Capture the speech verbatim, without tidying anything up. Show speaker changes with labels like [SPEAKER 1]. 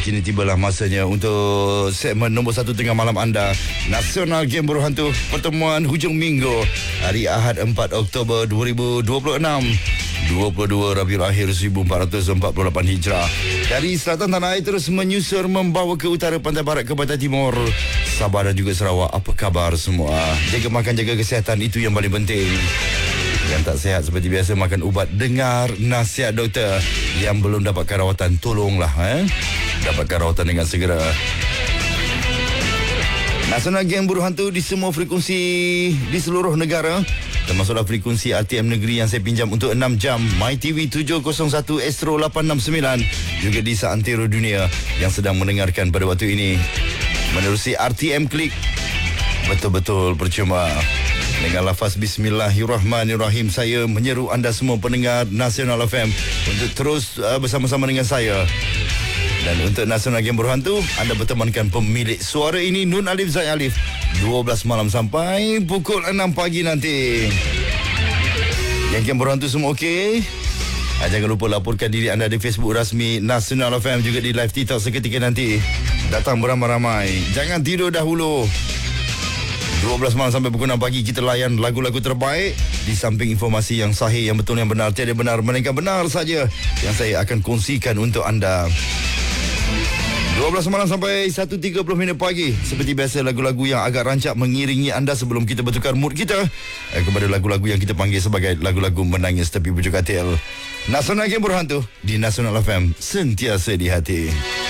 [SPEAKER 1] Kini tibalah masanya untuk segmen nombor satu tengah malam anda, Nasional Game Berhantu, pertemuan hujung minggu hari Ahad empat Oktober dua ribu dua puluh enam, dua puluh dua Rabiul Akhir seribu empat ratus empat puluh lapan Hijrah. Dari selatan tanah air terus menyusur membawa ke utara, pantai barat ke pantai timur, Sabah dan juga Sarawak. Apa khabar semua? Jaga makan, jaga kesihatan, itu yang paling penting. Yang tak sihat seperti biasa, makan ubat, dengar nasihat doktor. Yang belum dapatkan rawatan, tolonglah eh? dapatkan rawatan dengan segera. Nasional Game Berhantu di semua frekuensi di seluruh negara, termasuklah frekuensi R T M Negeri yang saya pinjam untuk enam jam, MyTV tujuh kosong satu, Astro lapan enam sembilan, juga di seantero dunia yang sedang mendengarkan pada waktu ini menerusi R T M Klik. Betul-betul percuma. Dengan lafaz Bismillahirrahmanirrahim, saya menyeru anda semua pendengar Nasional F M untuk terus uh, bersama-sama dengan saya. Dan untuk Nasional Game Berhantu, anda bertemankan pemilik suara ini, Nun Alif Zai Alif, dua belas malam sampai pukul enam pagi nanti. Yang Game Berhantu semua okey? Ha, jangan lupa laporkan diri anda di Facebook rasmi Nasional F M, juga di live TikTok seketika nanti. Datang beramai-ramai, jangan tidur dahulu. dua belas malam sampai pukul enam pagi, kita layan lagu-lagu terbaik. Di samping informasi yang sahih, yang betul, yang benar, tiada benar, melainkan benar saja yang saya akan kongsikan untuk anda. dua belas malam sampai satu tiga puluh minit pagi. Seperti biasa, lagu-lagu yang agak rancak mengiringi anda sebelum kita bertukar mood kita eh, kepada lagu-lagu yang kita panggil sebagai lagu-lagu menangis tepi pucuk katil. Nasional Game Berhantu di Nasional F M, sentiasa di hati.